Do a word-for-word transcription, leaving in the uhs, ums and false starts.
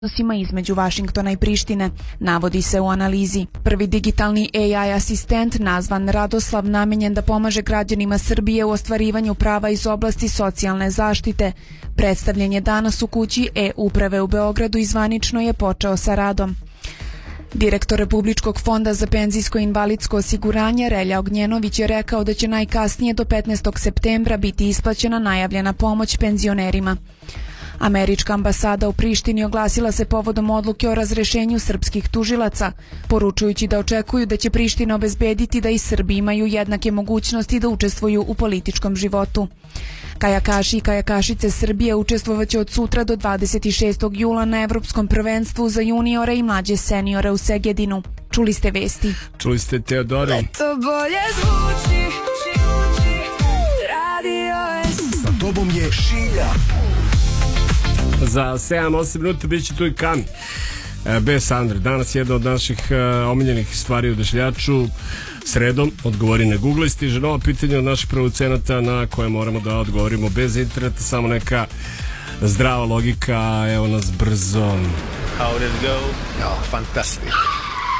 odnosima između Vašingtona i Prištine, navodi se u analizi. Prvi digitalni A I asistent, nazvan Radoslav, namenjen da pomaže građanima Srbije u ostvarivanju prava iz oblasti socijalne zaštite, predstavljen je danas u kući E-uprave u Beogradu i zvanično je počeo sa radom. Direktor Republičkog fonda za penzijsko i invalidsko osiguranje Relja Ognjenović je rekao da će najkasnije do petnaestog septembra biti isplaćena najavljena pomoć penzionerima. Američka ambasada u Prištini oglasila se povodom odluke o razrešenju srpskih tužilaca, poručujući da očekuju da će Priština obezbediti da i Srbi imaju jednake mogućnosti da učestvuju u političkom životu. Kajakaši i kajakašice Srbije učestvovaće od sutra do dvadeset šestog jula na Evropskom prvenstvu za juniore i mlađe seniore u Segedinu. Čuli ste vesti. Čuli ste Teodoru. Leto bolje zvuči, radio es. Sa tobom je Šilja. Za sedam osam minuta bit će tu i Kami. Bez Sandre. Danas jedna od naših uh, omiljenih stvari u Dešljaču. Sredom odgovori na Google i stiže novo pitanje od naših producenata na koje moramo da odgovorimo bez interneta, samo neka zdrava logika. Evo nas brzo. How did it go? Ja, fantastic.